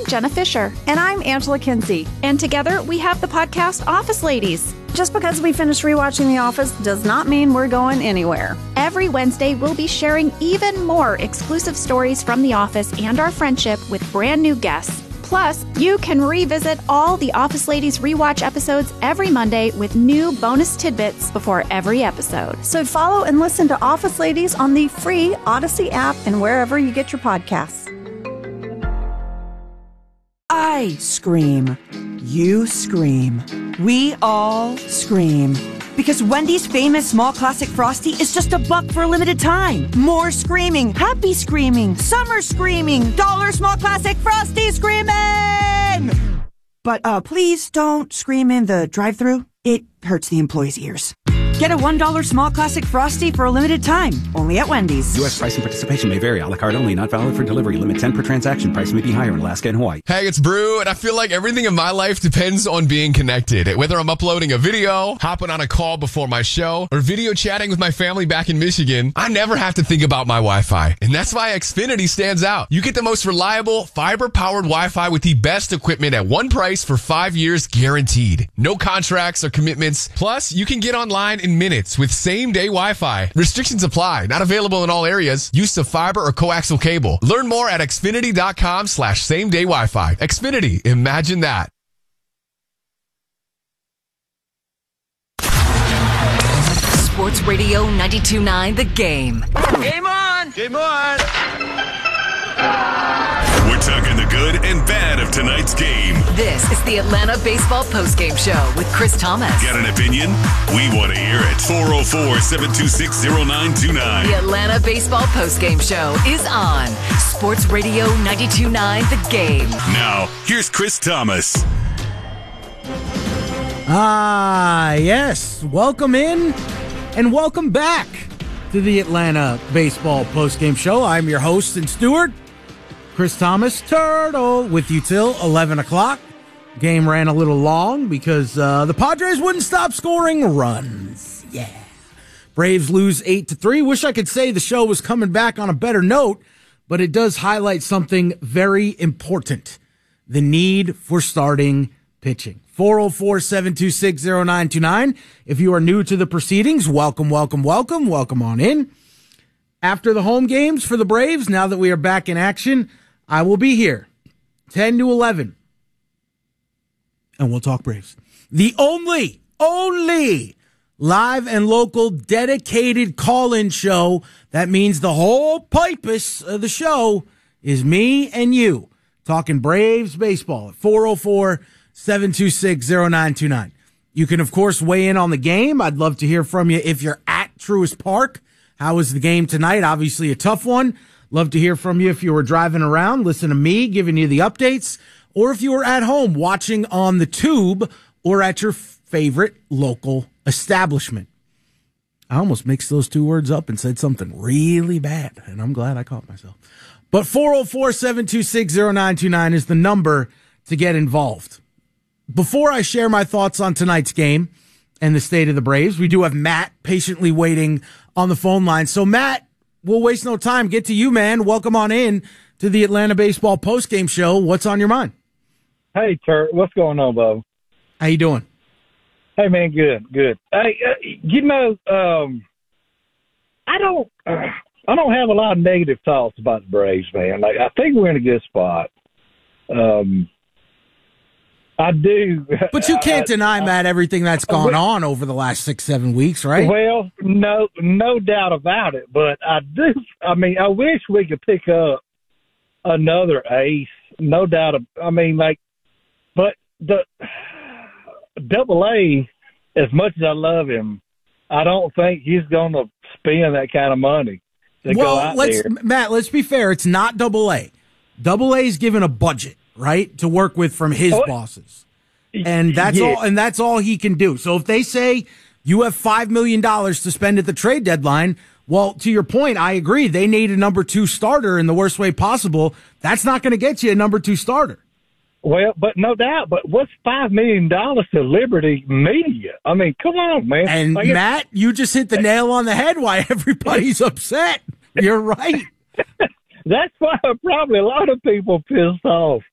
Jenna Fisher. And I'm Angela Kinsey. And together we have the podcast Office Ladies. Just because we finished rewatching The Office does not mean we're going anywhere. Every Wednesday, we'll be sharing even more exclusive stories from The Office and our friendship with brand new guests. Plus, you can revisit all the Office Ladies rewatch episodes every Monday with new bonus tidbits before every episode. So follow and listen to Office Ladies on the free Odyssey app and wherever you get your podcasts. I scream. You scream. We all scream. Because Wendy's famous small classic Frosty is just $1 for a limited time. More screaming, happy screaming, summer screaming, dollar small classic Frosty screaming! But please don't scream in the drive-thru. It hurts the employees' ears. Get a $1 small classic Frosty for a limited time. Only at Wendy's. U.S. price and participation may vary. A la carte only. Not valid for delivery. Limit 10 per transaction. Price may be higher in Alaska and Hawaii. Hey, it's Brew, and I feel like everything in my life depends on being connected. Whether I'm uploading a video, hopping on a call before my show, or video chatting with my family back in Michigan, I never have to think about my Wi-Fi. And that's why Xfinity stands out. You get the most reliable, fiber-powered Wi-Fi with the best equipment at one price for 5 years guaranteed. No contracts or commitments. Plus, you can get online in minutes with same-day Wi-Fi. Restrictions apply. Not available in all areas. Use of fiber or coaxial cable. Learn more at Xfinity.com/same-day Wi-Fi. Xfinity. Imagine that. Sports Radio 92.9 The Game. Game on! Game on! We're talking the good and bad of tonight's game. This is the Atlanta Baseball Postgame Show with Chris Thomas. Got an opinion? We want to hear it. 404-726-0929. The Atlanta Baseball Postgame Show is on Sports Radio 92.9 The Game. Now, here's Chris Thomas. Yes. Welcome in and welcome back to the Atlanta Baseball Postgame Show. I'm your host and steward, Chris Thomas, Turtle, with you till 11 o'clock. Game ran a little long because the Padres wouldn't stop scoring runs. Yeah. Braves lose 8-3. Wish I could say the show was coming back on a better note, but it does highlight something very important. The need for starting pitching. 404-726-0929. If you are new to the proceedings, welcome on in. After the home games for the Braves, now that we are back in action, I will be here 10 to 11. And we'll talk Braves. The only live and local dedicated call-in show. That means the whole purpose of the show is me and you talking Braves baseball at 404-726-0929. You can, of course, weigh in on the game. I'd love to hear from you if you're at Truist Park. How was the game tonight? Obviously a tough one. Love to hear from you if you were driving around. Listen to me giving you the updates. Or if you were at home watching on the tube or at your favorite local establishment. I almost mixed those two words up and said something really bad, and I'm glad I caught myself. But 404-726-0929 is the number to get involved. Before I share my thoughts on tonight's game and the state of the Braves, we do have Matt patiently waiting on the phone line. So, Matt, we'll waste no time. Get to you, man. Welcome on in to the Atlanta Baseball Postgame Show. What's on your mind? Hey, Kurt. What's going on, Bo? How you doing? Hey, man, good. Hey, I don't have a lot of negative thoughts about the Braves, man. Like, I think we're in a good spot. I do. But you can't deny, Matt, everything that's gone on over the last 6-7 weeks, right? Well, no doubt about it. But I do. I mean, I wish we could pick up another ace. No doubt. But the Double-A, as much as I love him, I don't think he's going to spend that kind of money to go out there. Matt, let's be fair. It's not Double-A. Double-A's given a budget, right, to work with from his bosses. And that's all. And that's all he can do. So if they say you have $5 million to spend at the trade deadline, well, to your point, I agree. They need a number 2 starter in the worst way possible. That's not going to get you a number 2 starter. Well, but no doubt. But what's $5 million to Liberty Media? I mean, come on, man. And Matt, you just hit the nail on the head why everybody's upset. You're right. That's why probably a lot of people pissed off.